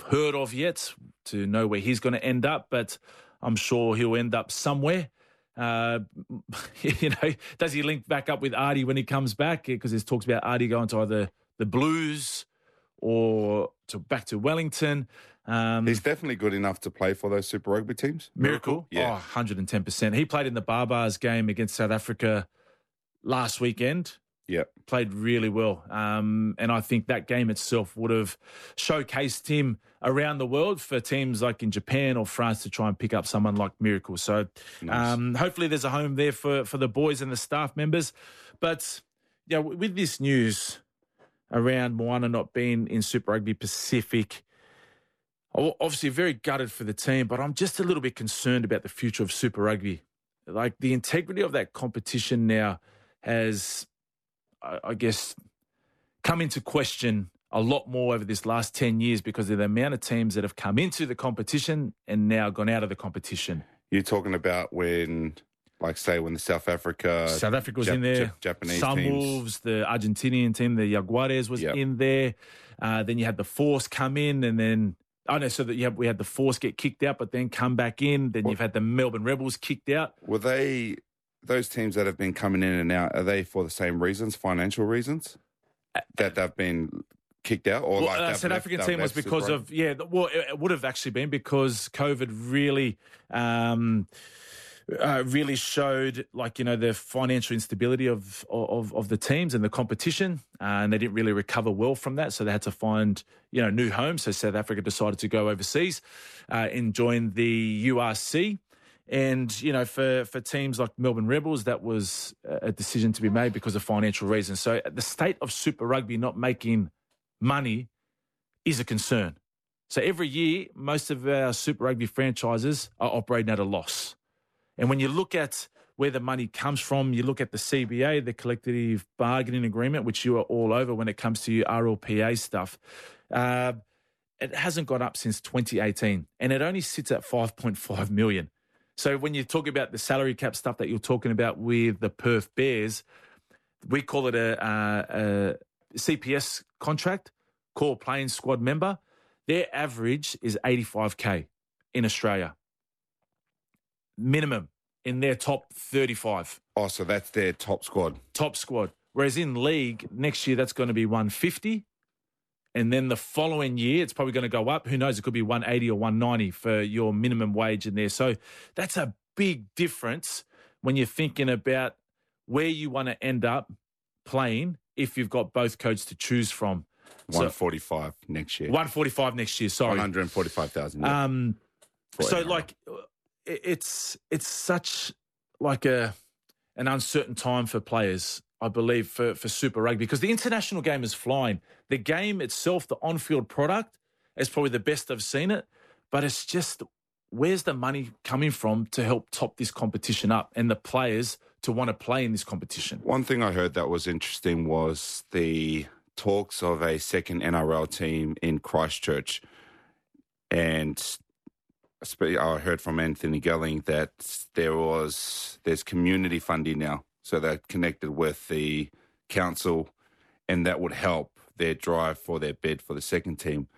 heard of yet to know where he's going to end up, but I'm sure he'll end up somewhere. Does he link back up with Ardie when he comes back? Because there's talks about Ardie going to either the Blues or back to Wellington. He's definitely good enough to play for those Super Rugby teams. Miracle? Yeah. 110%. He played in the Barbars game against South Africa last weekend. Yeah. Played really well. And I think that game itself would have showcased him around the world for teams like in Japan or France to try and pick up someone like Miracle. So nice. Hopefully there's a home there for the boys and the staff members. But yeah, with this news around Moana not being in Super Rugby Pacific, obviously very gutted for the team, but I'm just a little bit concerned about the future of Super Rugby. Like the integrity of that competition now has, I guess, come into question a lot more over this last 10 years because of the amount of teams that have come into the competition and now gone out of the competition. You're talking about when the South Africa was in there, Japanese Sunwolves, the Argentinian team, the Jaguares was in there. Then you had the Force come in and then... we had the Force get kicked out, but then come back in. Then you've had the Melbourne Rebels kicked out. Were those teams that have been coming in and out, are they for the same reasons, financial reasons, that they've been kicked out? Or South African team was because of, it would have actually been because COVID really showed the financial instability of the teams and the competition, and they didn't really recover well from that, so they had to find new homes. So South Africa decided to go overseas and join the URC. And for teams like Melbourne Rebels, that was a decision to be made because of financial reasons. So the state of Super Rugby not making money is a concern. So every year, most of our Super Rugby franchises are operating at a loss. And when you look at where the money comes from, you look at the CBA, the collective bargaining agreement, which you are all over when it comes to your RLPA stuff. It hasn't gone up since 2018, and it only sits at 5.5 million. So when you talk about the salary cap stuff that you're talking about with the Perth Bears, we call it a CPS contract, core playing squad member. Their average is 85K in Australia. Minimum in their top 35. Oh, so that's their top squad. Top squad. Whereas in league, next year that's going to be 150. And then the following year, it's probably going to go up. Who knows? It could be 180 or 190 for your minimum wage in there. So that's a big difference when you're thinking about where you want to end up playing if you've got both codes to choose from. 145 next year. 145 next year, sorry. 145,000. So it's such an uncertain time for players, I believe, for Super Rugby, because the international game is flying. The game itself, the on-field product, is probably the best I've seen it, but it's just where's the money coming from to help top this competition up and the players to want to play in this competition? One thing I heard that was interesting was the talks of a second NRL team in Christchurch, and I heard from Anthony Gelling that there's community funding now. So they're connected with the council, and that would help their drive for their bid for the second team.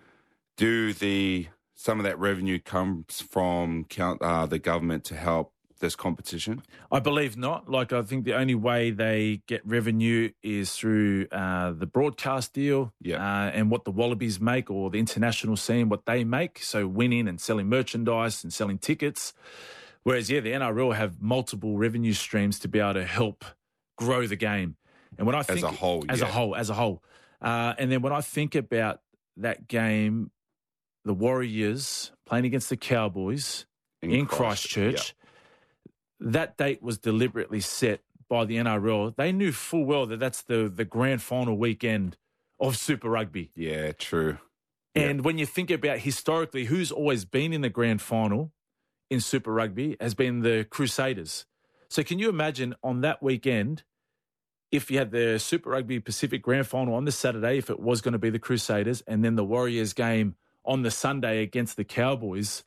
Some of that revenue comes from the government to help this competition? I believe not. I think the only way they get revenue is through the broadcast deal and what the Wallabies make, or the international scene, what they make. So winning and selling merchandise and selling tickets. Whereas, the NRL have multiple revenue streams to be able to help grow the game. And when I think... As a whole. And then when I think about that game, the Warriors playing against the Cowboys in Christchurch, that date was deliberately set by the NRL. They knew full well that that's the grand final weekend of Super Rugby. Yeah, true. And when you think about historically who's always been in the grand final in Super Rugby has been the Crusaders. So can you imagine on that weekend, if you had the Super Rugby Pacific Grand Final on the Saturday, if it was going to be the Crusaders, and then the Warriors game on the Sunday against the Cowboys,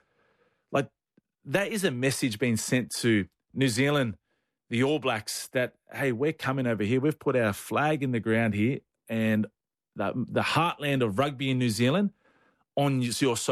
that is a message being sent to New Zealand, the All Blacks, that, hey, we're coming over here. We've put our flag in the ground here, and the heartland of rugby in New Zealand on your